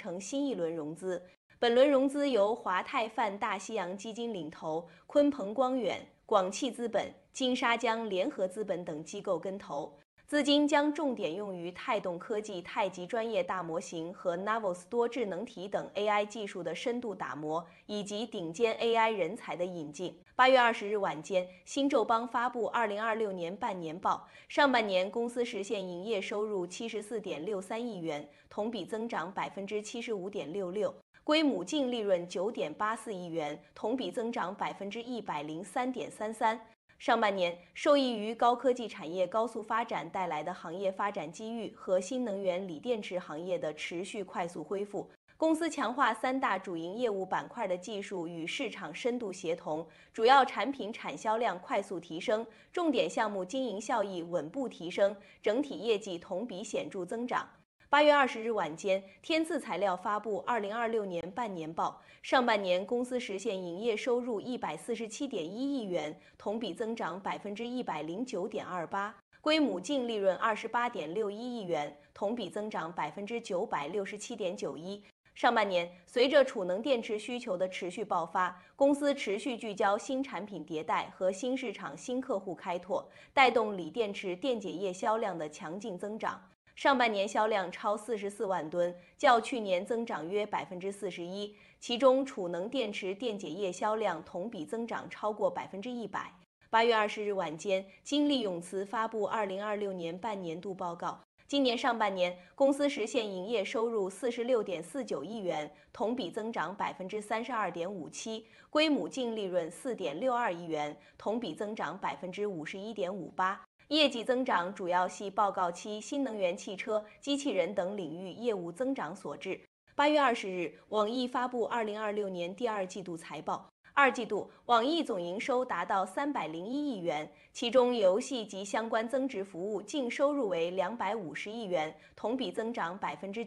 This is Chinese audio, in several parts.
成新一轮融资。本轮融资由华泰泛大西洋基金领投，鲲鹏光远、广汽资本、金沙江联合资本等机构跟投。资金将重点用于泰动科技太极专业大模型和 Navos 多智能体等 AI 技术的深度打磨，以及顶尖 AI 人才的引进。8月20日晚间，新宙邦发布2026年半年报，上半年公司实现营业收入74.63亿元，同比增长75.66%，归母净利润9.84亿元，同比增长103.33%。上半年，受益于高科技产业高速发展带来的行业发展机遇和新能源锂电池行业的持续快速恢复，公司强化3大主营业务板块的技术与市场深度协同，主要产品产销量快速提升，重点项目经营效益稳步提升，整体业绩同比显著增长。8月20日晚间，天赐材料发布2026年半年报，上半年公司实现营业收入147.1亿元，同比增长109.28%，归母净利润28.61亿元，同比增长967.91%。上半年，随着储能电池需求的持续爆发，公司持续聚焦新产品迭代和新市场新客户开拓，带动锂电池电解液销量的强劲增长。上半年销量超44万吨，较去年增长约41%，其中储能电池电解液销量同比增长超过100%。8月20日晚间，金利永磁发布2026年半年度报告。今年上半年，公司实现营业收入46.49亿元，同比增长32.57%，归母净利润4.62亿元，同比增长51.58%。业绩增长主要系报告期新能源汽车、机器人等领域业务增长所致。8月20日，网易发布2026年第二季度财报。二季度，网易总营收达到301亿元，其中游戏及相关增值服务净收入为250亿元，同比增长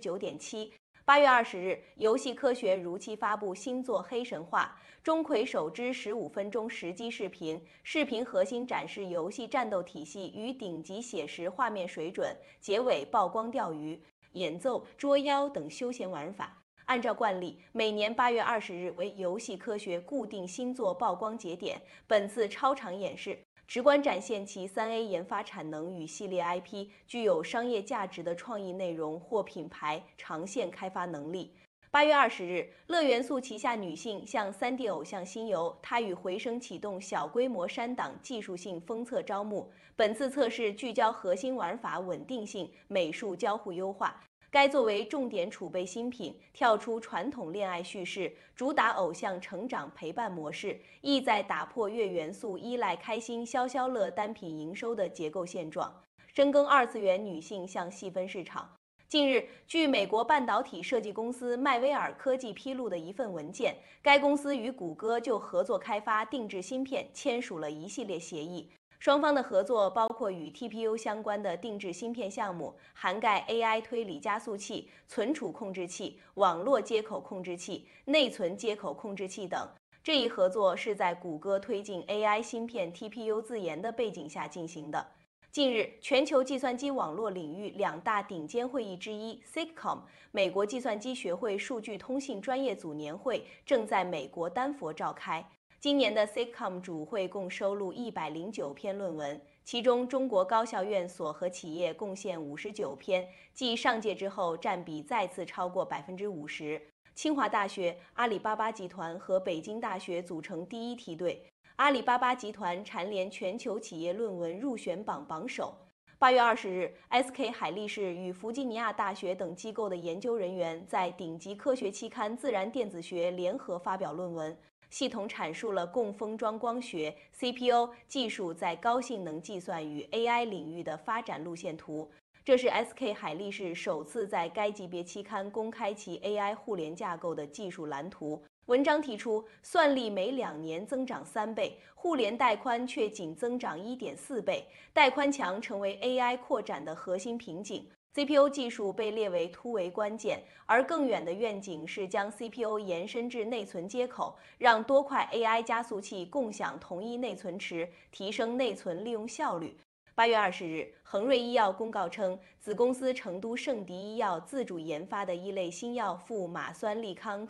9.7%。8月20日，游戏科学如期发布新作《黑神话》，钟馗首支15分钟实机视频，视频核心展示游戏战斗体系与顶级写实画面水准，结尾曝光钓鱼、演奏、捉妖等休闲玩法。按照惯例，每年8月20日为游戏科学固定新作曝光节点，本次超长演示直观展现其3A 研发产能与系列 IP 具有商业价值的创意内容或品牌长线开发能力。8月20日，乐元素旗下女性向3D 偶像新游，它与回声启动小规模删档技术性封测招募。本次测试聚焦核心玩法稳定性、美术交互优化。该作为重点储备新品，跳出传统恋爱叙事，主打偶像成长陪伴模式，意在打破月元素依赖开心消消乐单品营收的结构现状，深耕二次元女性向细分市场。近日，据美国半导体设计公司迈威尔科技披露的一份文件，该公司与谷歌就合作开发定制芯片签署了一系列协议。双方的合作包括与 TPU 相关的定制芯片项目，涵盖 AI 推理加速器、存储控制器、网络接口控制器、内存接口控制器等。这一合作是在谷歌推进 AI 芯片 TPU 自研的背景下进行的。近日，全球计算机网络领域2大顶尖会议之一 SIGCOMM 美国计算机学会数据通信专业组年会正在美国丹佛召开。今年的 SIGCOMM 主会共收录109篇论文，其中中国高校院所和企业贡献59篇，继上届之后占比再次超过50%。清华大学、阿里巴巴集团和北京大学组成第一梯队，阿里巴巴集团蝉联全球企业论文入选榜榜首。8月20日 ，SK 海力士与弗吉尼亚大学等机构的研究人员在顶级科学期刊《自然电子学》联合发表论文。系统阐述了共封装光学 CPU 技术在高性能计算与 AI 领域的发展路线图。这是 SK 海力士首次在该级别期刊公开其 AI 互联架构的技术蓝图。文章提出，算力每2年增长3倍，互联带宽却仅增长1.4倍，带宽墙成为 AI 扩展的核心瓶颈。CPU 技术被列为突围关键，而更远的愿景是将 CPU 延伸至内存接口，让多块 AI 加速器共享同一内存池，提升内存利用效率。 8月20日，恒瑞医药公告称，子公司成都圣迪医药自主研发的一类新药富马酸利康